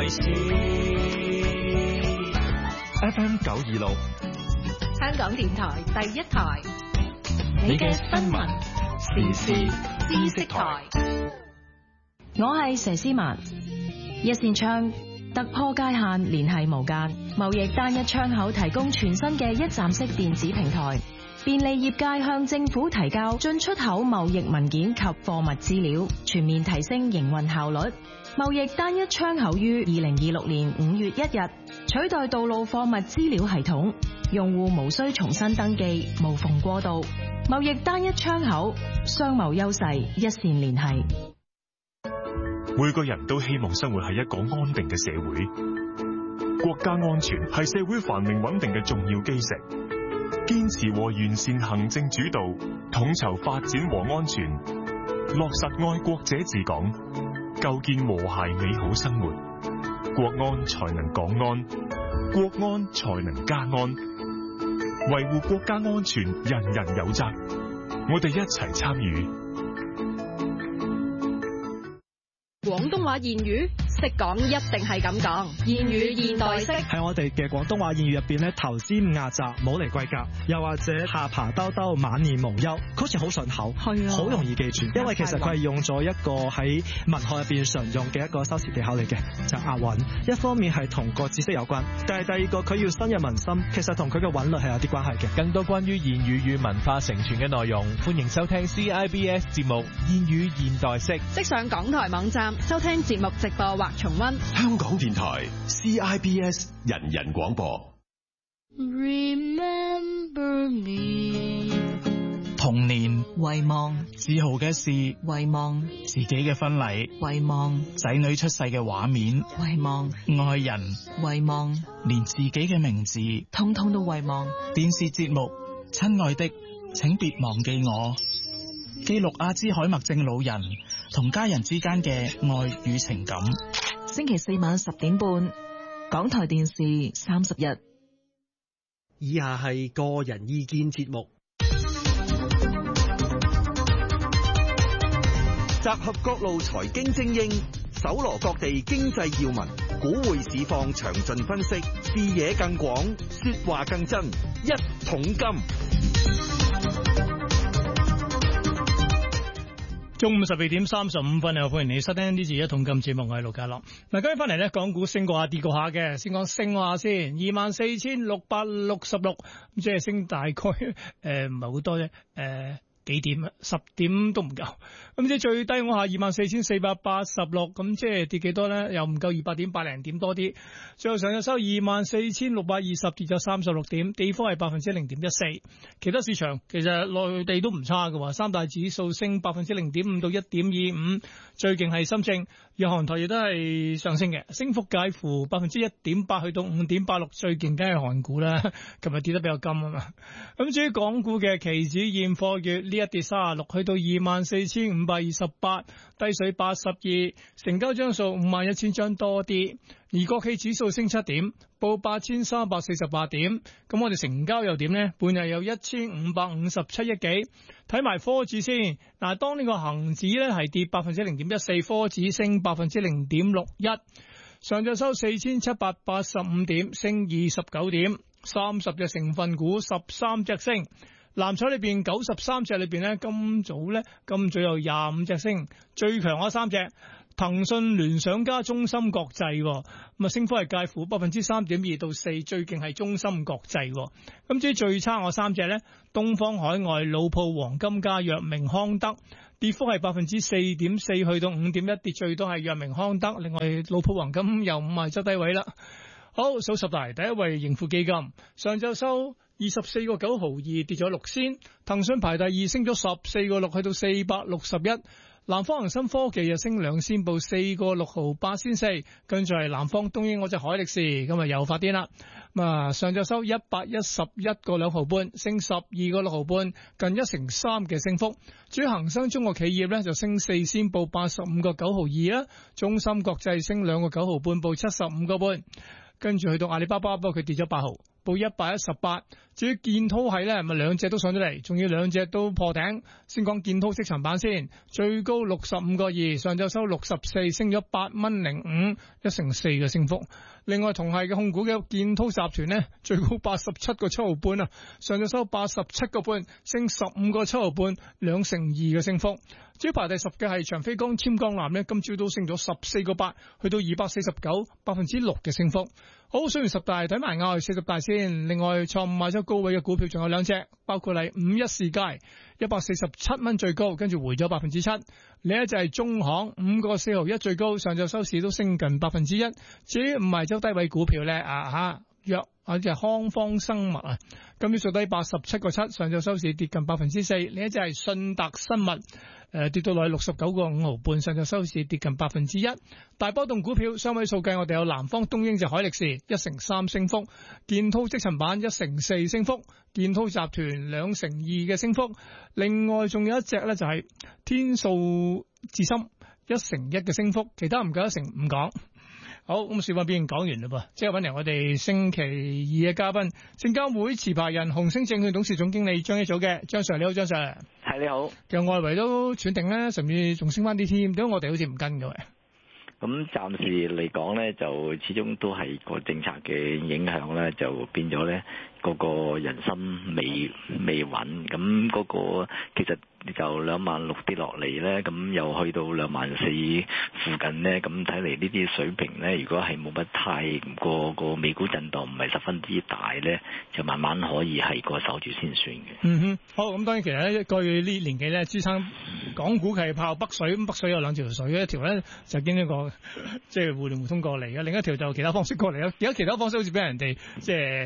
為事。 FM 926， 香港電台第一台， 你嘅新聞時事知識台。 我係佘詩曼。一線窗突破界限，聯繫無間，貿易單一窗口提供全新嘅一站式電子平台，便利業界向政府提交進出口貿易文件及貨物資料，全面提升營運效率。貿易單一窗口於2026年5月1日取代道路貨物資料系統，用戶無需重新登記，無縫過渡。貿易單一窗口，商貿優勢一線連繫。 每個人都希望生活喺一個安定嘅社會，國家安全係社會繁榮穩定嘅重要基石。堅持和完善行政主導，統籌發展和安全，落實愛國者治港，構建和諧美好生活。國安才能港安，國安才能家安。維護國家安全，人人有責。我哋一齊參與。 廣東話諺語識講一定係咁講，諺語現代式喺我哋嘅廣東話諺語入邊咧，頭尖壓窄冇嚟貴格，又或者下巴兜兜晚年無憂，好似好順口，係啊，好容易記住。因為其實佢係用咗一個喺文學入邊常用嘅一個修辭技巧嚟嘅，就押韻。一方面係同個知識有關，但係第二個佢要深入民心，其實同佢嘅韻律係有啲關係嘅。 更多關於諺語與文化承傳嘅內容，歡迎收聽 CIBS 節目《諺語現代式》， 即上港台網站收聽節目直播或重溫。 香港電台 CIBS 人人廣播。 Remember me， 童年遺忘， 自豪嘅事遺忘， 自己嘅婚禮遺忘， 仔女出世嘅畫面遺忘， 愛人遺忘， 連自己嘅名字通通都遺忘。 電視節目親愛的請別忘記我，記錄阿茲海默症老人同家人之間嘅愛與情感。 星期四晚10點半，港台電視30日。 以下係個人意見節目，集合各路財經精英，搜羅各地經濟要聞，股匯市況詳盡分析，視野更廣，說話更真，一桶金。 中午12點35分，又歡迎你收聽呢次一桶金節目，我係陸家樂。嗱，今日翻嚟咧，港股升過下跌過下嘅，先講升話先，24,666，即係升大概唔係好多啫，幾點啊？10點都唔夠。咁即係最低我下24,486，咁即係跌幾多咧？又唔夠200點，100零點多啲。最後上日收24,620，跌咗36點，跌幅係0.14%。其他市場其實內地都唔差嘅，三大指數升0.5%到1.25%，最勁係深證，日韓台亦都係上升嘅，升幅介乎1.8%去到5.86%，最勁梗係韓股啦。琴日跌得比較金啊嘛。咁至於港股嘅期指現貨月呢一跌36，去到24,528，低水82，成交張數51,000張多啲。而國企指數升7點，報8,348點。咁我哋成交又點呢？半日有1,557億幾。睇埋科指先。嗱，當呢個恒指咧係跌0.14%，科指升0.61%。上晝收4,785點，升29點。30隻成分股13隻升。藍籌裏邊93隻裏邊咧，今早有25隻升，最強嗰3隻。騰訊、聯想加中芯國際，咁啊升幅係介乎3.2%到4%，最勁係中芯國際。咁至於最差嗰3隻咧，東方海外、老鋪黃金加藥明康德，跌幅係4.4%去到5.1%，跌最多係藥明康德。另外老鋪黃金又5係執低位啦。好，數十大第一位盈富基金，上晝收24個9毫2，跌咗6仙。騰訊排第2，升咗14個6，去到461。南方恒生科技又升2仙，報4個6毫8仙4。跟住係南方東英嗰隻海力士，今日又發癲啦。上晝收111個2毫半，升12個6毫半，近1成3嘅升幅。至於恒生中國企業咧，就升4仙，報85個9毫2啦。中芯國際升2個9毫半，報75個半。跟住去到阿里巴巴，不過佢跌咗8毫， 報118。至於建滔系咧，咪兩隻都上咗嚟，仲要兩隻都破頂。先講建滔積層板先，最高65個2，上晝收64，升咗8.05蚊，1成4嘅升幅。另外同係嘅控股嘅建滔集團呢，最高87個7毫半啊，上晝收87個半，升15個7毫半，2成2嘅升幅。至於排第10嘅係長飛光纖鋼纜呢，今朝都升咗14個8，去到249，6%嘅升幅。好，雖然10大睇埋外40大先，另外錯誤賣咗高位嘅股票仲有兩隻，包括係51世界147蚊最高，跟住回咗7%。另一隻係中行5個4毫1最高，上晝收市都升近1%。至於唔係周低位股票咧，藥或者係康方生物啊，今朝最低87個7，上晝收市跌近4%。另一隻係信達生物，跌到落去69個5毫半，上晝收市跌近1%。大波動股票雙位數計，我哋有南方東英就海力士1成3升幅，建滔積層板1成4升幅，建滔集團2成2嘅升幅。另外仲有一隻咧就係天素智深1成1嘅升幅，其他唔夠1成5講。好，咁說話變講完嘞噃，即係揾嚟我哋星期二嘅嘉賓，證監會持牌人紅星證券董事總經理張一祖嘅張 Sir，你好，張 Sir。 係，你好。 其實外圍都喘定咧，甚至仲升翻啲添，點解我哋好似唔跟嘅喂？ 咁暫時嚟講咧，就始終都係個政策嘅影響咧，就變咗咧嗰個人心未穩，咁嗰個其實就26000跌落嚟咧，咁又去到24000附近咧，咁睇嚟呢啲水平咧，如果係冇乜太個美股震盪唔係十分之大咧，就慢慢可以係個守住先算嘅。 嗯哼，好，咁當然其實咧過去呢年紀咧支撐港股係靠北水，咁北水有兩條水，一條咧就經呢個即係互聯互通過嚟嘅，另一條就其他方式過嚟咯。而家其他方式好似俾人哋即係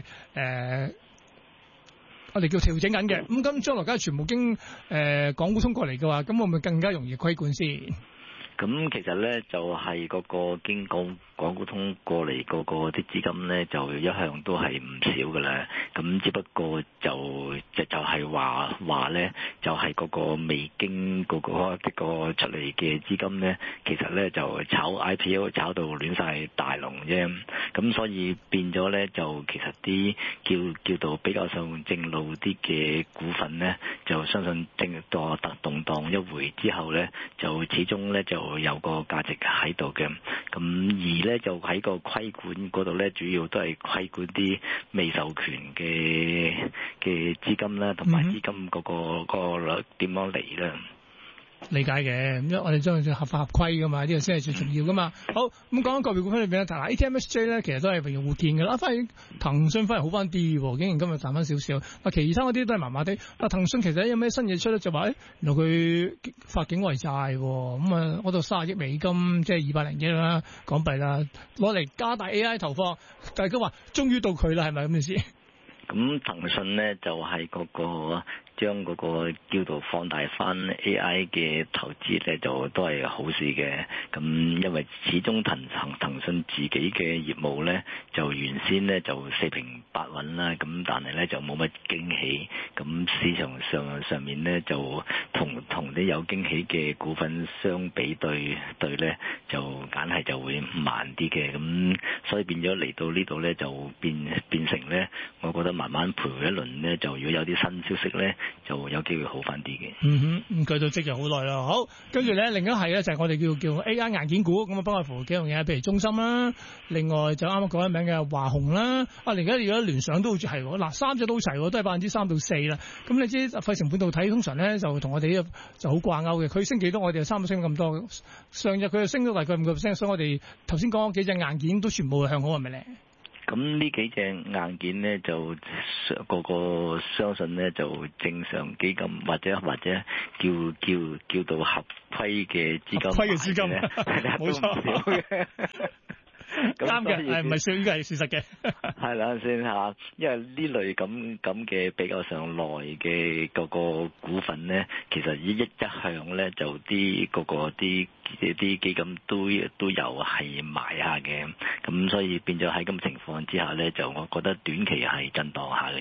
我哋叫調整緊嘅，咁將來梗係全部經港股通過嚟嘅話，咁會唔會更加容易規管先？ 咁其實咧就係嗰個經港股通過嚟嗰個啲資金咧，就一向都係唔少嘅啦。咁只不過就係話咧，就係嗰個未經嗰個出嚟嘅資金咧，其實咧就炒 IPO 炒到亂晒大龍啫。咁所以變咗咧，就其實啲叫做比較上正路啲嘅股份咧，就相信動盪一回之後咧，就始終咧就有個價值喺度嘅。咁咧就喺個規管嗰度咧，主要都係規管啲未授權嘅資金啦，同埋資金嗰個率點樣嚟啦。 理解嘅，咁我哋將佢合法合規噶嘛，呢個先係最重要噶嘛。好，咁講緊個別股份裏邊咧，嗱 ATMSJ 咧其實都係榮耀互見嘅啦，反而騰訊反而好翻啲，竟然今日彈翻少少。啊，其他嗰啲都係麻麻地。啊，騰訊其實有咩新嘢出咧，就話原來佢發境外債，咁啊嗰度30億美金，即係200零億啦港幣啦，攞嚟加大 AI 投放。大家話終於到佢啦，係咪咁嘅意思？ 咁騰訊咧就係嗰個將嗰個叫做放大翻 AI 嘅投資咧，就都係好事嘅。咁因為始終騰訊自己嘅業務咧，就原先咧就4平8穩啦。咁但係咧就冇乜驚喜。咁市場上面咧就同啲有驚喜嘅股份相比對咧，就梗係就會慢啲嘅。咁所以變咗嚟到呢度咧，就變成咧，我覺得慢慢徘徊一輪咧，就如果有啲新消息咧，就有機會好翻啲嘅。 嗯哼，佢到積就好耐啦。好，跟住咧另一係咧就係我哋叫 AI 硬件股，咁啊不外乎幾樣嘢，譬如中芯啦，另外就啱啱講緊名嘅華虹啦。啊，而家聯想都好似係嗱，3隻都齊，都係3%到4%啦。咁你知費城半導體通常咧就同我哋呢個就好掛鈎嘅，佢升幾多我哋就差唔多升咁多。上日佢就升咗大概5%，所以我哋頭先講嗰幾隻硬件都全部向好，係咪咧？ 咁呢幾隻硬件咧，就個相信咧，就正常基金或者叫到合規嘅資金， 合規嘅資金冇錯嘅。啱嘅，係唔係算？呢個係事實嘅。 係啦，先嚇，因為呢類咁嘅比較上耐嘅個股份咧，其實一向咧就啲基金都有係買下嘅，咁所以變咗喺咁情況之下咧，就我覺得短期係震盪下嘅啫。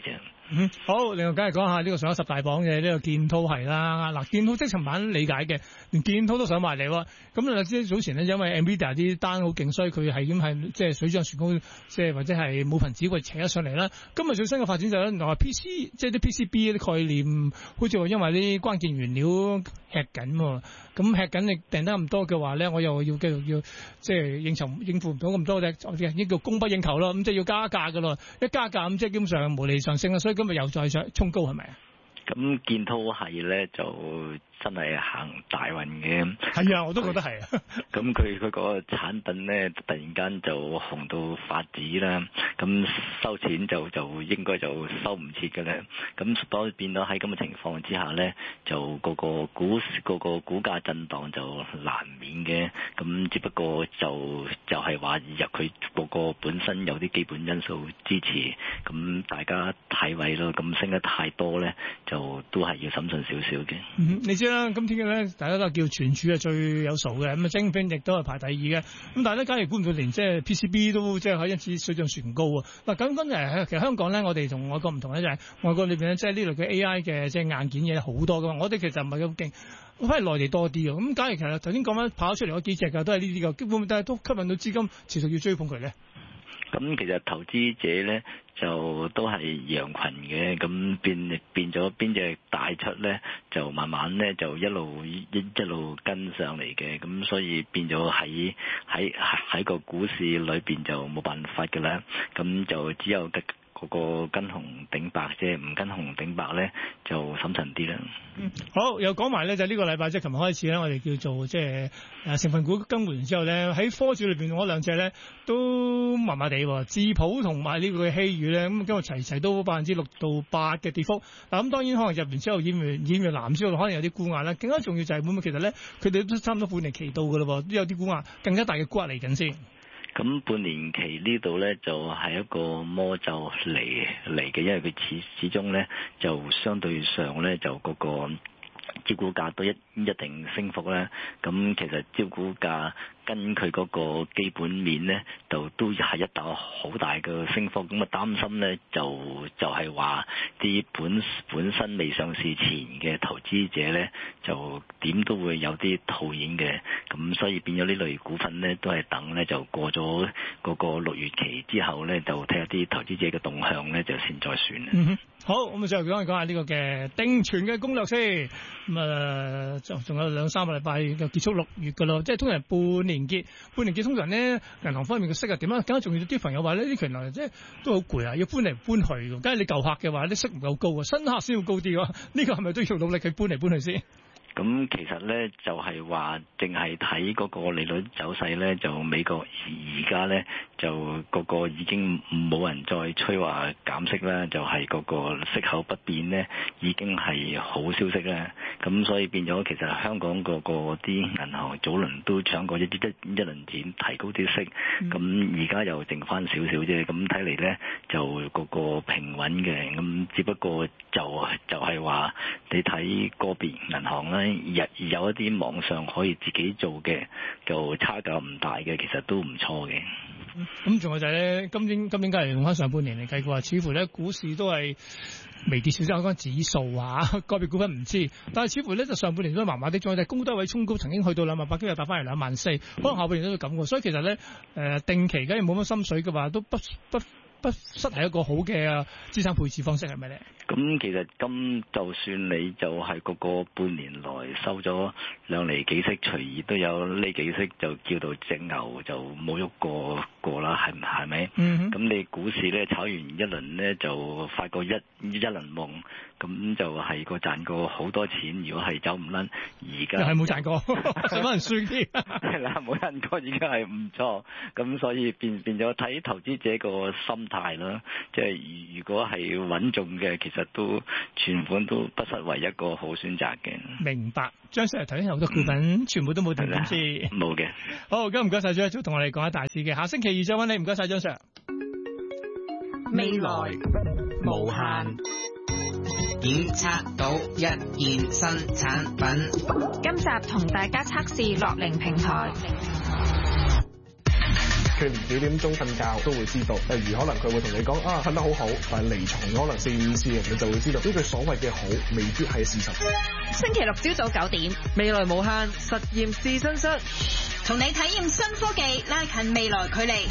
好，另外梗係講下呢個上咗10大榜嘅呢個建滔係啦。嗱，建滔即係尋晚理解嘅，連建滔都上埋嚟喎。咁啊，即係早前咧，因為 Nvidia 啲單好勁，所以佢係咁係即係水漲船高，即係或者係冇份子會扯咗上嚟啦。今日最新嘅發展就係話 PC， 即係啲 PCB 啲概念，好似話因為啲關鍵原料吃緊喎。咁吃緊你訂得咁多嘅話咧，我又要繼續要即係應付唔到咁多嘅，呢叫供不應求咯。咁即係要加價噶咯，一加價咁即係基本上無理上升啦。所以今日又再上衝高係咪啊？ 咁建滔係咧就真係行大運嘅。 係啊，我都覺得係啊。 咁佢嗰個產品咧突然間就紅到發紫啦，咁收錢就應該就收唔切嘅咧。咁當變到喺咁嘅情況之下咧，就個股價震盪就難免嘅。咁只不過就係話入佢個本身有啲基本因素支持，咁大家睇位咯。咁升得太多咧，就都係要審慎少少嘅。 你知啦，今天嘅咧，大家都叫存儲係最有數嘅，咁啊晶片亦都係排第2嘅。咁但係咧，假如估唔到連即係 PCB 都即係可以因此水漲船高啊！嗱，咁今日其實香港咧，我哋同外國唔同咧，就係外國裏邊咧，即係呢類嘅 AI 嘅即係硬件嘢好多噶嘛。我哋其實唔係咁勁，反而內地多啲啊。咁假如其實頭先講翻跑出嚟嗰幾隻㗎，都係呢啲㗎，基本都吸引到資金持續要追捧佢咧。 咁其實投資者咧就都係羊群嘅，咁變咗邊隻大出咧，就慢慢咧就一路跟上嚟嘅，咁所以變咗喺個股市裏邊就冇辦法嘅啦，咁就只有嗰個跟紅頂白啫，唔跟紅頂白咧就審慎啲啦。 好，又講埋咧就呢個禮拜即係琴日開始咧，我哋叫做即係成分股更換完之後咧，喺科指裏邊嗰兩隻咧都麻麻地喎，智普同埋呢個希宇咧，咁今日齊都6%到8%嘅跌幅。嗱，咁當然可能入完之後染完藍之後，可能有啲沽壓啦。更加重要就係會唔會其實咧，佢哋都差唔多半年期到㗎咯喎，都有啲沽壓，更加大嘅沽壓嚟緊先。 咁半年期呢度咧就係一個魔咒嚟嘅，因為佢始終咧就相對上咧就嗰個招股價都一定升幅咧。咁其實招股價跟佢嗰個基本面咧，就都係一打好大嘅升幅。咁啊擔心咧就係話啲本身未上市前嘅投資者咧，就點都會有啲套現嘅。咁所以變咗呢類股份咧，都係等咧就過咗嗰個6月期之後咧，就睇下啲投資者嘅動向咧，就先再算。 好，咁啊，最後講下呢個嘅定存嘅攻略先。咁仲有2-3個禮拜就結束6月噶咯，即係通常半年結通常咧銀行方面嘅息係點啊？更加重要啲朋友話呢啲權來即係都好攰啊，要搬嚟搬去嘅。梗係你舊客嘅話，啲息唔夠高啊，新客先要高啲喎。呢個係咪都要努力去搬嚟搬去先？ 咁其實咧就係話，淨係睇嗰個利率走勢咧，就美國而家咧就個已經冇人再吹話減息啦，就係嗰個息口不變咧，已經係好消息啦。咁所以變咗，其實香港個啲銀行早輪都搶過一輪錢提高啲息，咁而家又剩翻少少啫。咁睇嚟咧就個平穩嘅，咁只不過就係話你睇個別銀行咧。有一啲網上可以自己做嘅，就差價唔大嘅，其實都唔錯嘅。 咁仲有就係咧，今年梗係用翻上半年嚟計嘅話，似乎咧股市都係微跌少少，講指數啊，個別股份唔知，但係似乎咧就上半年都麻麻地，仲有高低位衝高，曾經去到28,000，今日打翻嚟24,000，可能下半年都會咁嘅。所以其實咧，定期梗係冇乜心水嘅話，都不失係一個好嘅資產配置方式，係咪咧？ 咁其實就算你就係個半年內收咗2厘幾息，隨意都有呢幾息，就叫到隻牛就冇喐過啦，係咪？咁你股市咧炒完一輪咧，就發過一輪夢，咁就係賺過好多錢。如果係走唔甩，而家係冇賺過，使乜人輸啲？ 係啦，冇賺過，已經係唔錯。咁所以變咗睇投資者個心態啦。即係如果係穩重嘅，其實都存款都不失為一個好選擇嘅。 明白，張 Sir 頭先有好多股份，全部都冇定點先。冇嘅。 好，咁唔該晒張 Sir，同我哋講下大市嘅。下星期二再揾你，唔該晒張 Sir。 未來無限，檢測到一件新產品。 今集同大家測試樂齡平台。 佢連幾點鐘瞓覺都會知道。例如可能佢會同你講瞓得好好，但係離床可能4-5次，你就會知道呢句所謂嘅好未必係事實。 星期六朝早9點， 未來無限實驗試身室， 同你體驗新科技，拉近未來距離。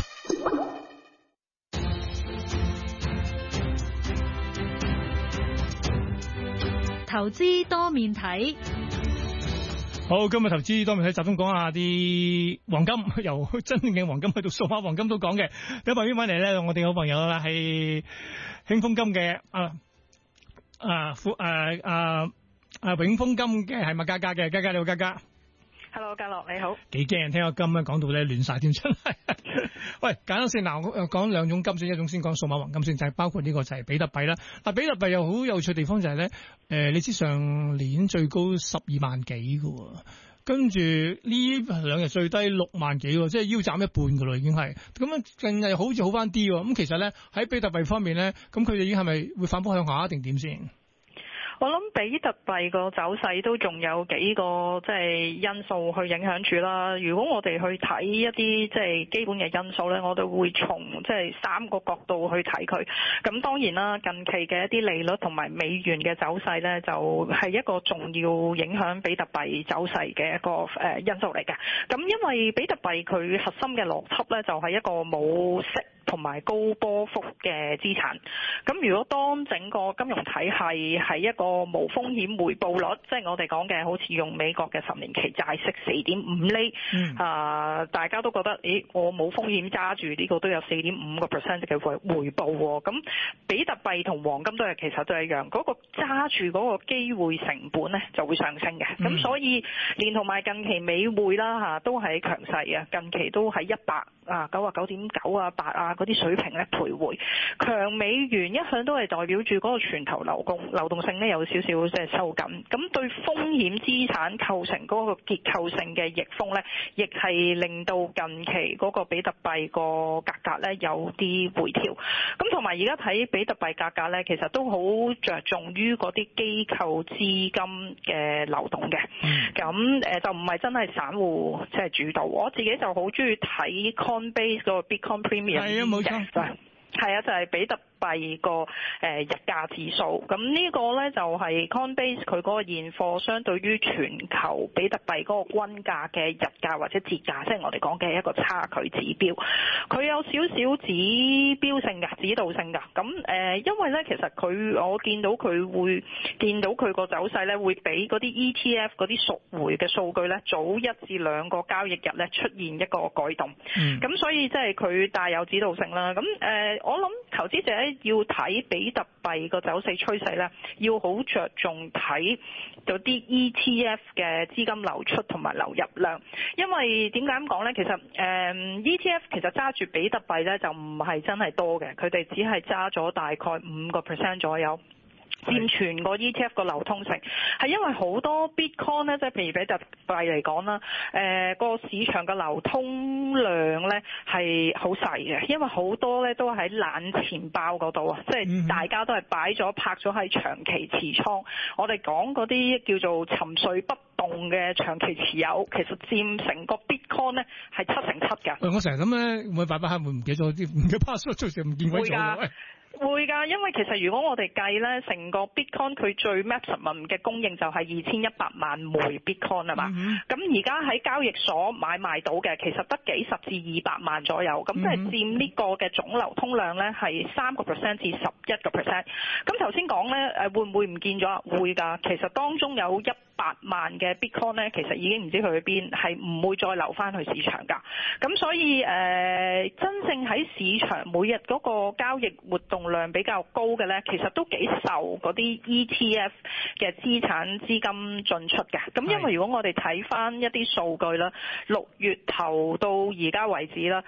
投資多面睇。 好，今日投資多面睇，集中講下啲黃金，由真正嘅黃金去到數碼黃金都講嘅。有旁邊揾嚟咧，我哋好朋友啦，係興豐金嘅永豐金嘅係麥嘉嘉嘅，嘉嘉你好，嘉嘉。 Hello， 嘉樂你好。 幾驚人聽個金咧，講到咧亂晒添，真係。喂，簡單先，嗱，我講兩種金先，一種先講數碼黃金先，就係包括呢個就係比特幣啦。嗱，比特幣又好有趣地方就係咧，你知上年最高12萬幾嘅，跟住呢兩日最低6萬幾喎，即係腰斬一半嘅咯，已經係。咁樣近日好似好翻啲喎。咁其實咧喺比特幣方面咧，咁佢哋已經係咪會反覆向下定點先？ 我諗比特幣個走勢都仲有幾個即係因素去影響住啦。如果我哋去睇一啲即係基本嘅因素咧，我哋會從即係3個角度去睇佢。咁當然啦，近期嘅一啲利率同埋美元嘅走勢咧，就係一個重要影響比特幣走勢嘅一個因素嚟嘅。咁因為比特幣佢核心嘅邏輯咧，就係一個冇息同埋高波幅嘅資產。咁如果當整個金融體系係一個無風險回報率，即係我哋講嘅好似用美國嘅10年期債息4.5厘，大家都覺得，我冇風險揸住呢個都有4.5% 嘅回報喎。咁比特幣同黃金都係其實都係一樣，嗰個揸住嗰個機會成本咧就會上升嘅。咁所以連同埋近期美匯啦都係強勢嘅，近期都喺100、99.9、8嗰啲水平咧徘徊。強美元一向都係代表住嗰個全球流動性咧有少少即係收緊，咁對風險資產構成嗰個結構性嘅逆風咧，亦係令到近期嗰個比特幣個價格咧有啲回調。咁同埋而家睇比特幣價格咧，其實都好着重於嗰啲機構資金嘅流動嘅。咁就唔係真係散戶即係主導。我自己就好中意睇 Coinbase 嗰個 Bitcoin Premium。係啊，冇錯。係啊，就係比特幣個日價指數。咁呢個咧就係 Coinbase 佢嗰個現貨相對於全球比特幣嗰個均價嘅日價或者折價，即係我哋講嘅一個差距指標。佢有少少指標性嘅、指導性㗎。咁因為咧其實我見到佢個走勢咧會比嗰啲 ETF 嗰啲贖回嘅數據咧早1至2個交易日咧出現一個改動。咁所以即係佢帶有指導性啦。咁我諗投資者要睇比特幣個走勢趨勢咧，要好着重睇嗰啲 ETF 嘅資金流出同埋流入量。因為點解咁講咧？其實ETF 其實揸住比特幣咧就唔係真係多嘅，佢哋只係揸咗大概5% 左右。佔全個 ETF 個流通性，係因為好多 Bitcoin 咧，即係譬如比特幣嚟講啦，個市場嘅流通量咧係好細嘅，因為好多咧都喺冷錢包嗰度啊，即係大家都係拍咗喺長期持倉。我哋講嗰啲叫做沉睡不動嘅長期持有，其實佔成個 Bitcoin 咧係7%㗎。 我成日咁咧，會擺下會唔記得咗啲唔記得 password，做時唔見鬼咗。 會㗎，因為其實如果我哋計咧，成個 Bitcoin 佢最 maximum 嘅供應就係2100萬枚 Bitcoin 係嘛？咁而家喺交易所買賣到嘅其實得幾十至200萬左右，咁即係佔呢個嘅總流通量咧係3% 至11%。咁頭先講咧會唔會唔見咗啊？會㗎，其實當中有100萬嘅 Bitcoin 咧，其實已經唔知去邊，係唔會再流翻去市場㗎。咁所以真正喺市場每日嗰個交易活動量比較高嘅咧，其實都幾受嗰啲 ETF 嘅資產資金進出嘅。咁因為如果我哋睇翻一啲數據啦，6月頭到而家為止啦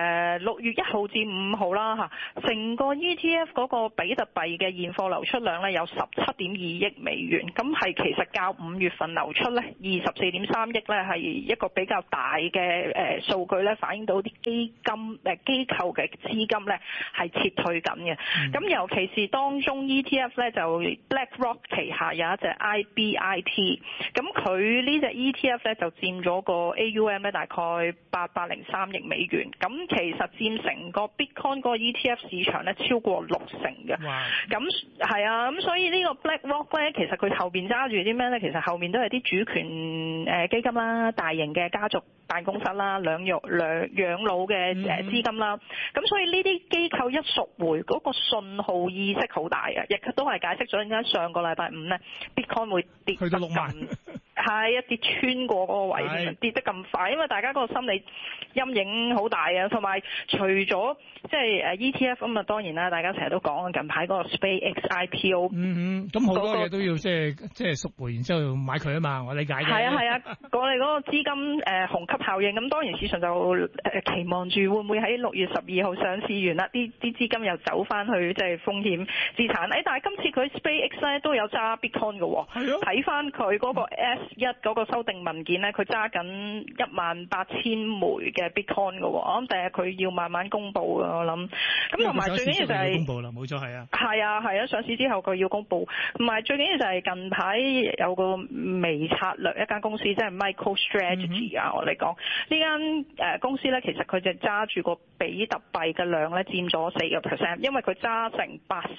，6月1號至5號啦嚇，成個 ETF 嗰個比特幣嘅現貨流出量咧有17.2億美元，咁係其實較5 月份流出咧24.3億咧係一個比較大嘅數據咧，反映到啲機構嘅資金咧係撤退緊嘅。咁尤其是當中 ETF 咧就 BlackRock 旗下有一隻 IBIT， 咁佢呢隻 ETF 咧就佔咗個 AUM 咧大概803億美元，咁其實佔成個 Bitcoin 嗰個 ETF 市場咧超過60%嘅。咁係啊，咁所以呢個 BlackRock 咧，其實佢後邊揸住啲咩咧？其實後面都係啲主權基金啦、大型嘅家族辦公室啦、養老嘅資金啦。咁所以呢啲機構一贖回嗰個信號意識好大嘅，亦都係解釋咗點解上個禮拜五咧 Bitcoin 會跌得咁係一跌穿過嗰個位，跌得咁快，因為大家嗰個心理陰影好大啊。同埋除咗即係ETF 咁啊，當然啦，大家成日都講近排嗰個 SpaceX IPO， 咁好多嘢都要即係贖回，然之後買佢啊嘛，我理解嘅。係啊，我哋嗰個資金虹吸效應，咁當然市場就期望住會唔會喺6月12號上市完啦，啲資金又走翻去即係風險資產。但係今次佢 SpaceX 咧都有揸 Bitcoin 嘅喎，睇翻佢嗰個 S1 嗰個修訂文件咧，佢揸緊18000枚嘅 Bitcoin 嘅喎，我諗第日佢要慢慢公佈嘅，我諗。咁同埋最緊要就係公佈啦，冇錯係啊。 係啊，上市之後佢要公佈，同埋最緊要就係近排有個微策略一間公司，即係 MicroStrategy 啊，我哋講呢間公司咧，其實佢就揸住個比特幣嘅量咧佔咗4%，因為佢揸成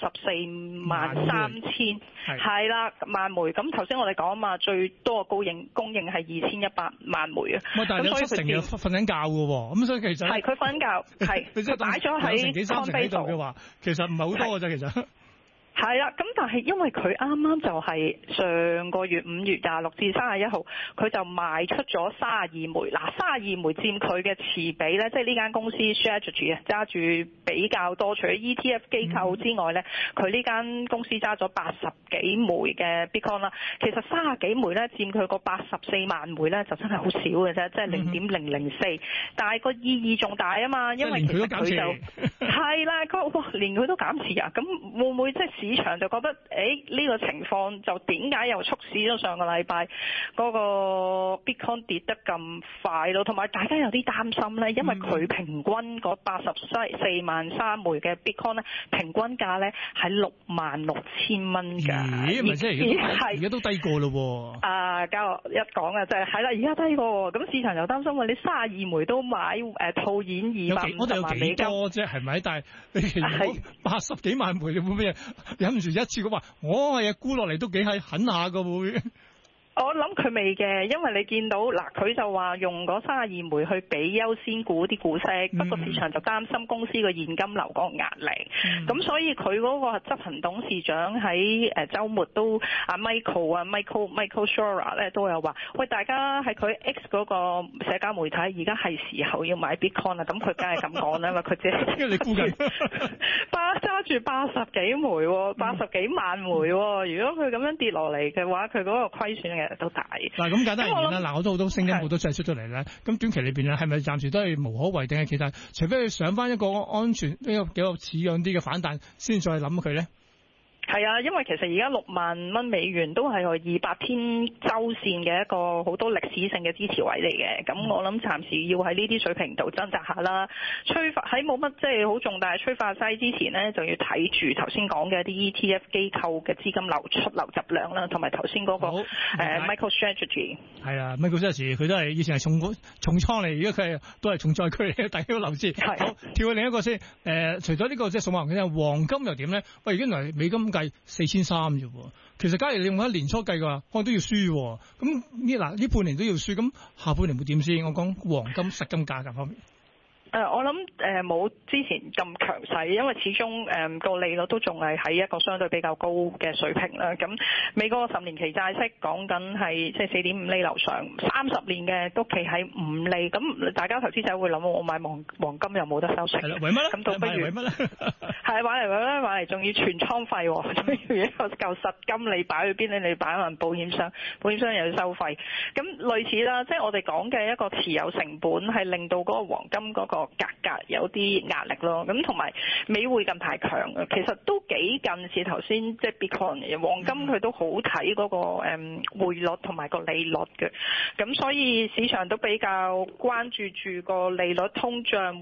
843000係啦萬枚。咁頭先我哋講啊嘛，最多嘅供應係2100萬枚啊。 但係你七成日瞓緊覺嘅喎，咁所以其實係佢瞓緊覺，係佢擺咗喺 Coinbase 度嘅話，其實唔係好多嘅啫，其實。 係啦，咁但係因為佢啱啱就係上個月5月26至31號，佢就賣出咗32枚。嗱，32枚佔佢嘅持比咧，即係呢間公司 Strategy 啊，揸住比較多，除咗 ETF 機構之外咧，佢呢間公司揸咗80幾枚嘅 Bitcoin 啦。其實30幾枚咧佔佢個84萬枚咧，就真係好少嘅啫，即係0.004。但係個意義仲大啊嘛，因為其實佢就係啦，哇，連佢都減持啊，咁會唔會即係市場就覺得呢個情況就點解又促使咗上個禮拜嗰個 Bitcoin 跌得咁快咯？同埋大家有啲擔心咧，因為佢平均嗰84萬3枚嘅 Bitcoin 咧，平均價咧係66000蚊㗎。 咦？咪即係而家都低過咯喎。 啊，交我一講啊，就係啦，而家低過，咁市場又擔心話你32枚都買套現250萬美金， 我哋有幾多啫？係咪？但係你其實80幾萬枚，你會咩？忍唔住一次佢話，我係沽落嚟都幾係狠下㗎會。 我諗佢未嘅，因為你見到嗱，佢就話用嗰32枚去俾優先股啲股息，不過市場就擔心公司個現金流嗰個壓力，咁所以佢嗰個執行董事長喺週末都Michael Shora 咧都有話，喂，大家喺佢 X 嗰個社交媒體而家係時候要買 Bitcoin 啦，咁佢梗係咁講啦，因為佢自己因為你估緊揸住80幾枚，80幾萬枚，如果佢咁樣跌落嚟嘅話，佢嗰個虧損嘅都大。 嗱，咁簡單而言啦，嗱，我都好多聲音，好多真係出咗嚟咧。咁短期裏邊咧，係咪暫時都係無可為定嘅？其實除非佢上翻一個安全呢個幾個似樣啲嘅反彈，先再諗佢咧。 係啊，因為其實而家6萬蚊美元都係個200天週線嘅一個好多歷史性嘅支持位嚟嘅。咁我諗暫時要喺呢啲水平度掙扎下啦。喺冇乜即係好重大催化劑之前呢，就要睇住頭先講嘅一啲 ETF 機構嘅資金流入量啦，同埋頭先嗰個MicroStrategy。係啊，MicroStrategy 佢都係以前係重倉嚟，而家佢都係重災區嚟，大家都留意。好，跳去另一個先。除咗呢個即係數碼嘅黃金又點咧？喂，原來美金計4300啫喎，其實假如你用喺年初計嘅話，可能都要輸喎。咁呢半年都要輸，咁下半年會點先？我講黃金實金價格方面。 我諗冇之前咁強勢，因為始終個利率都仲係喺一個相對比較高嘅水平啦。咁美國10年期債息講緊係即係4.5厘樓上，30年嘅都企喺5厘。咁大家投資者會諗，我買黃金又冇得收息， 係啦，為乜咧？ 咁倒不如為乜咧？ 係買嚟仲要全倉費，仲要一個嚿實金，你擺去邊咧？你擺喺保險箱，保險箱又要收費。咁類似啦，即係我哋講嘅一個持有成本係令到嗰個黃金嗰個價格有啲壓力咯。咁同埋美匯近排強嘅，其實都幾近似頭先即係 Bitcoin 嘅黃金，佢都好睇嗰個匯率同埋個利率嘅。咁所以市場都比較關注住個利率通脹